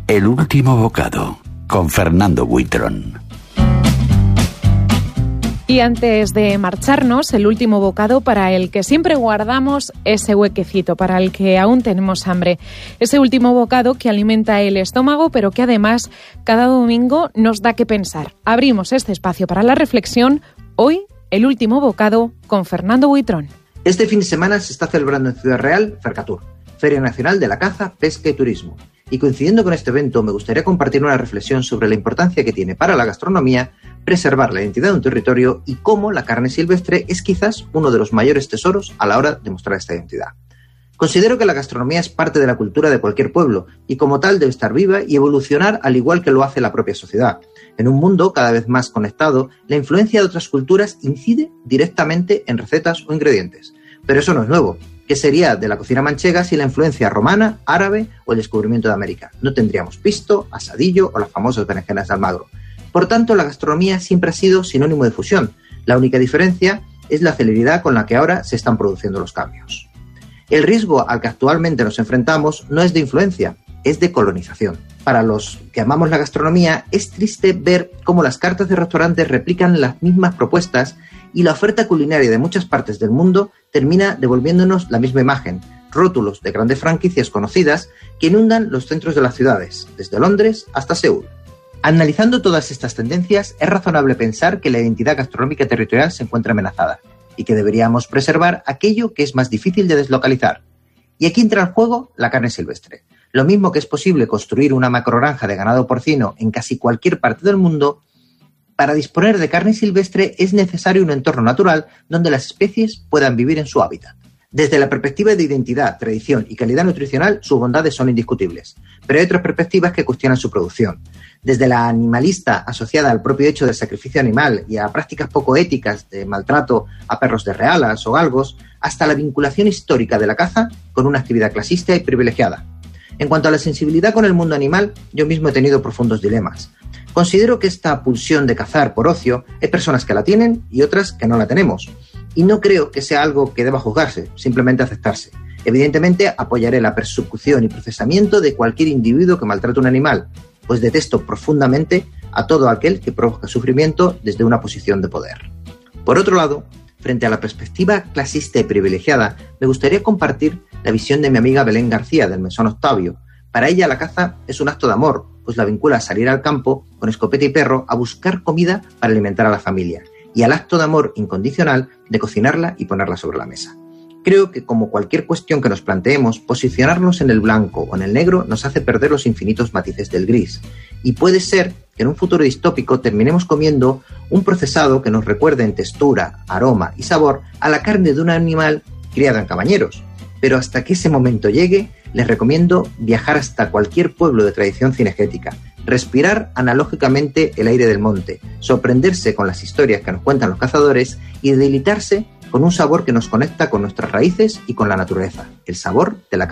El último bocado, con Fernando Buitrón. Y antes de marcharnos, el último bocado para el que siempre guardamos ese huequecito, para el que aún tenemos hambre. Ese último bocado que alimenta el estómago, pero que además cada domingo nos da que pensar. Abrimos este espacio para la reflexión. Hoy, el último bocado con Fernando Buitrón. Este fin de semana se está celebrando en Ciudad Real Fercatur, Feria Nacional de la Caza, Pesca y Turismo. Y coincidiendo con este evento, me gustaría compartir una reflexión sobre la importancia que tiene para la gastronomía preservar la identidad de un territorio y cómo la carne silvestre es quizás uno de los mayores tesoros a la hora de mostrar esta identidad. Considero que la gastronomía es parte de la cultura de cualquier pueblo y como tal debe estar viva y evolucionar al igual que lo hace la propia sociedad. En un mundo cada vez más conectado, la influencia de otras culturas incide directamente en recetas o ingredientes. Pero eso no es nuevo. ¿Qué sería de la cocina manchega sin la influencia romana, árabe o el descubrimiento de América? No tendríamos pisto, asadillo o las famosas berenjenas de Almagro. Por tanto, la gastronomía siempre ha sido sinónimo de fusión. La única diferencia es la celeridad con la que ahora se están produciendo los cambios. El riesgo al que actualmente nos enfrentamos no es de influencia, es de colonización. Para los que amamos la gastronomía, es triste ver cómo las cartas de restaurantes replican las mismas propuestas y la oferta culinaria de muchas partes del mundo termina devolviéndonos la misma imagen, rótulos de grandes franquicias conocidas que inundan los centros de las ciudades, desde Londres hasta Seúl. Analizando todas estas tendencias, es razonable pensar que la identidad gastronómica territorial se encuentra amenazada y que deberíamos preservar aquello que es más difícil de deslocalizar. Y aquí entra en juego la carne silvestre. Lo mismo que es posible construir una macrogranja de ganado porcino en casi cualquier parte del mundo, para disponer de carne silvestre es necesario un entorno natural donde las especies puedan vivir en su hábitat. Desde la perspectiva de identidad, tradición y calidad nutricional, sus bondades son indiscutibles, pero hay otras perspectivas que cuestionan su producción. Desde la animalista, asociada al propio hecho del sacrificio animal y a prácticas poco éticas de maltrato a perros de realas o galgos, hasta la vinculación histórica de la caza con una actividad clasista y privilegiada. En cuanto a la sensibilidad con el mundo animal, yo mismo he tenido profundos dilemas. Considero que esta pulsión de cazar por ocio hay personas que la tienen y otras que no la tenemos. Y no creo que sea algo que deba juzgarse, simplemente aceptarse. Evidentemente apoyaré la persecución y procesamiento de cualquier individuo que maltrate un animal, pues detesto profundamente a todo aquel que provoca sufrimiento desde una posición de poder. Por otro lado, frente a la perspectiva clasista y privilegiada, me gustaría compartir la visión de mi amiga Belén García del Mesón Octavio. Para ella la caza es un acto de amor, pues la vincula a salir al campo con escopeta y perro a buscar comida para alimentar a la familia y al acto de amor incondicional de cocinarla y ponerla sobre la mesa. Creo que como cualquier cuestión que nos planteemos, posicionarnos en el blanco o en el negro nos hace perder los infinitos matices del gris. Y puede ser que en un futuro distópico terminemos comiendo un procesado que nos recuerde en textura, aroma y sabor a la carne de un animal criado en cabañeros. Pero hasta que ese momento llegue, les recomiendo viajar hasta cualquier pueblo de tradición cinegética, respirar analógicamente el aire del monte, sorprenderse con las historias que nos cuentan los cazadores y deleitarse con un sabor que nos conecta con nuestras raíces y con la naturaleza, el sabor de la carne.